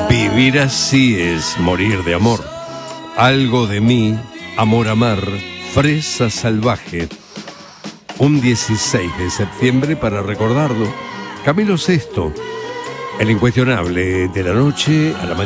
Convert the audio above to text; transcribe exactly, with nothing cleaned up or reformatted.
Vivir así es morir de amor. Algo de mí, amor amar, fresa salvaje. Un dieciséis de septiembre para recordarlo. Camilo Sesto, el incuestionable de la noche a la mañana.